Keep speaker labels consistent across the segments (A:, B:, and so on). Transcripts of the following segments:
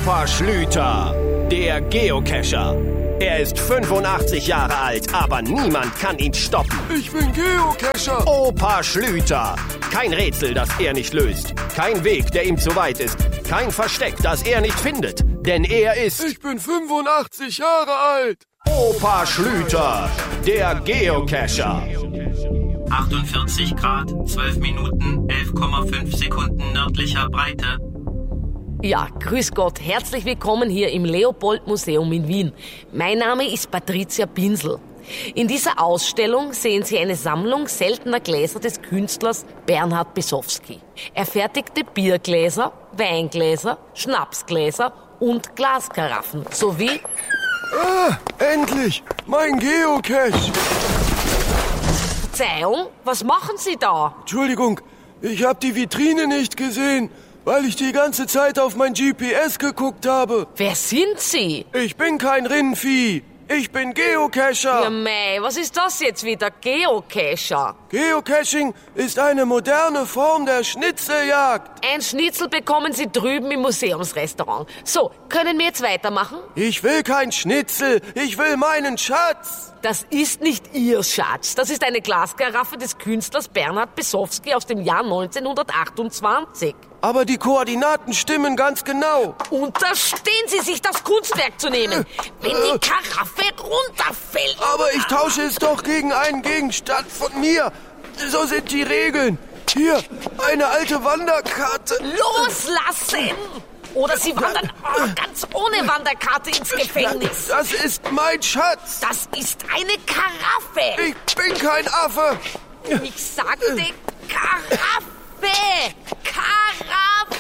A: Opa Schlüter, der Geocacher. Er ist 85 Jahre alt, aber niemand kann ihn stoppen.
B: Ich bin Geocacher.
A: Opa Schlüter. Kein Rätsel, das er nicht löst. Kein Weg, der ihm zu weit ist. Kein Versteck, das er nicht findet. Denn er ist...
B: Ich bin 85 Jahre alt.
A: Opa Schlüter, der Geocacher.
C: 48 Grad, 12 Minuten, 11,5 Sekunden nördlicher Breite.
D: Ja, grüß Gott, herzlich willkommen hier im Leopold-Museum in Wien. Mein Name ist Patricia Pinsel. In dieser Ausstellung sehen Sie eine Sammlung seltener Gläser des Künstlers Bernhard Besowski. Er fertigte Biergläser, Weingläser, Schnapsgläser und Glaskaraffen sowie...
B: Endlich! Mein Geocache!
D: Verzeihung, was machen Sie da?
B: Entschuldigung, ich habe die Vitrine nicht gesehen, weil ich die ganze Zeit auf mein GPS geguckt habe.
D: Wer sind Sie?
B: Ich bin kein Rindvieh. Ich bin Geocacher.
D: Ja mei, was ist das jetzt wieder? Geocacher?
B: Geocaching ist eine moderne Form der Schnitzeljagd.
D: Ein Schnitzel bekommen Sie drüben im Museumsrestaurant. So, können wir jetzt weitermachen?
B: Ich will kein Schnitzel, ich will meinen Schatz.
D: Das ist nicht Ihr Schatz. Das ist eine Glaskaraffe des Künstlers Bernhard Besowski aus dem Jahr 1928.
B: Aber die Koordinaten stimmen ganz genau.
D: Unterstehen Sie sich, das Kunstwerk zu nehmen, wenn die Karaffe runterfällt.
B: Aber ich tausche es doch gegen einen Gegenstand von mir. So sind die Regeln. Hier, eine alte Wanderkarte.
D: Loslassen! Oder Sie wandern ganz ohne Wanderkarte ins Gefängnis.
B: Das ist mein Schatz.
D: Das ist eine Karaffe.
B: Ich bin kein Affe.
D: Ich sagte Karaffe. Karaffe!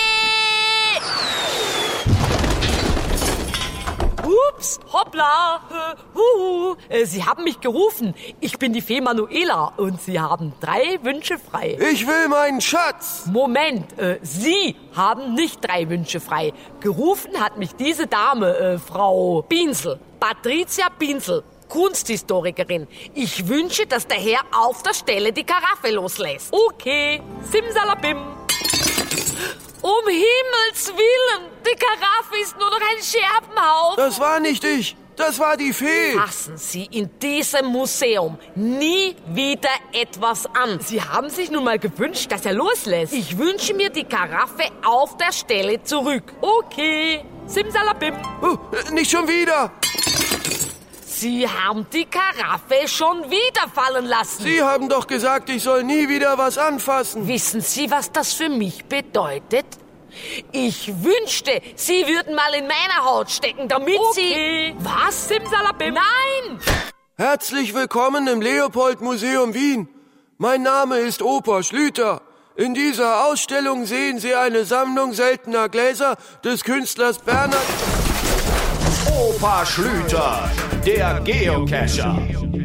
D: Ups, hoppla. Sie haben mich gerufen. Ich bin die Fee Manuela und Sie haben 3 Wünsche frei.
B: Ich will meinen Schatz.
D: Moment, Sie haben nicht 3 Wünsche frei. Gerufen hat mich diese Dame, Frau Pinsel, Patricia Pinsel, Kunsthistorikerin. Ich wünsche, dass der Herr auf der Stelle die Karaffe loslässt. Okay, simsalabim. Um Himmels Willen, die Karaffe ist nur noch ein Scherbenhaufen.
B: Das war nicht ich, das war die Fee.
D: Fassen Sie in diesem Museum nie wieder etwas an. Sie haben sich nun mal gewünscht, dass er loslässt. Ich wünsche mir die Karaffe auf der Stelle zurück. Okay, simsalabim.
B: Nicht schon wieder.
D: Sie haben die Karaffe schon wieder fallen lassen.
B: Sie haben doch gesagt, ich soll nie wieder was anfassen.
D: Wissen Sie, was das für mich bedeutet? Ich wünschte, Sie würden mal in meiner Haut stecken, damit Sie... Was, simsalabim? Nein!
B: Herzlich willkommen im Leopold-Museum Wien. Mein Name ist Opa Schlüter. In dieser Ausstellung sehen Sie eine Sammlung seltener Gläser des Künstlers Bernhard...
A: Opa Schlüter, der Geocacher.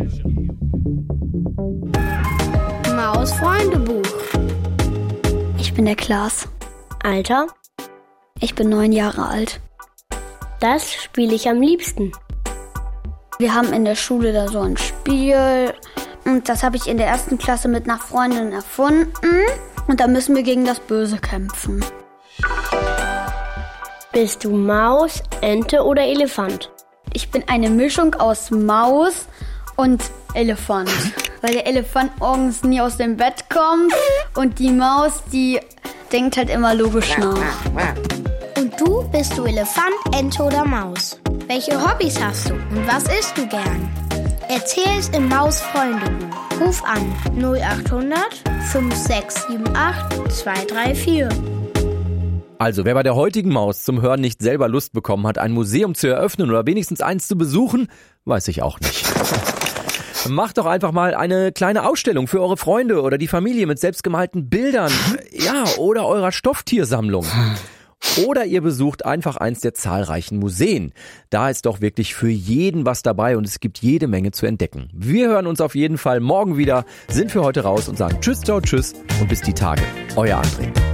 E: Maus Freundebuch.
F: Ich bin der Klaas.
E: Alter?
F: Ich bin 9 Jahre alt.
E: Das spiele ich am liebsten.
F: Wir haben in der Schule da so ein Spiel. Und das habe ich in der 1. Klasse mit einer Freundin erfunden. Und da müssen wir gegen das Böse kämpfen.
E: Bist du Maus, Ente oder Elefant?
F: Ich bin eine Mischung aus Maus und Elefant. Weil der Elefant morgens nie aus dem Bett kommt und die Maus, die denkt halt immer logisch nach.
E: Und du, bist du Elefant, Ente oder Maus? Welche Hobbys hast du und was isst du gern? Erzähl's im Maus-Freundebuch. Ruf an 0800 5678 234.
G: Also, wer bei der heutigen Maus zum Hören nicht selber Lust bekommen hat, ein Museum zu eröffnen oder wenigstens eins zu besuchen, weiß ich auch nicht. Macht doch einfach mal eine kleine Ausstellung für eure Freunde oder die Familie mit selbstgemalten Bildern, ja, oder eurer Stofftiersammlung. Oder ihr besucht einfach eins der zahlreichen Museen. Da ist doch wirklich für jeden was dabei und es gibt jede Menge zu entdecken. Wir hören uns auf jeden Fall morgen wieder, sind für heute raus und sagen Tschüss, ciao, tschüss und bis die Tage. Euer André.